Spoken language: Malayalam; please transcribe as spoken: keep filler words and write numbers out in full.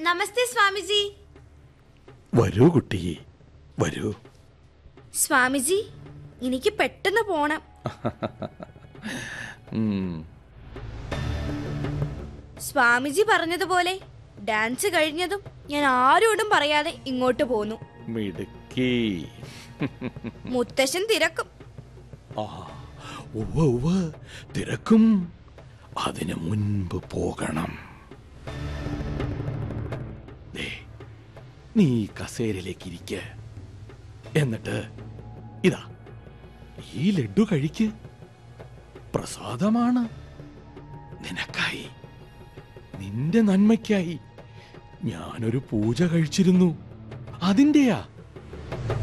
നമസ്തേ സ്വാമിജി. വരൂ കുട്ടി, വരൂ. സ്വാമിജി, എനിക്ക് പെട്ടെന്ന് പോണം. സ്വാമിജി പറഞ്ഞതുപോലെ ഡാൻസ് കഴിഞ്ഞതും ഞാൻ ആരോടും പറയാതെ ഇങ്ങോട്ട് പോന്നു. മിടുക്കി. മുത്തശ്ശൻ തിരക്കും. ആ, ഉവ്വ് ഉവ്വ്, തിരക്കും. അതിനു മുൻപ് പോകണം. ദേ, നീ കസേരയിലേക്ക് ഇരിക്ക. എന്നിട്ട് ഇതാ ഈ ലഡു കഴിക്ക്. പ്രസാദമാണ്. നിനക്കായി, നിന്റെ നന്മയ്ക്കായി ഞാനൊരു പൂജ കഴിച്ചിരുന്നു. അതിന്റെയാ.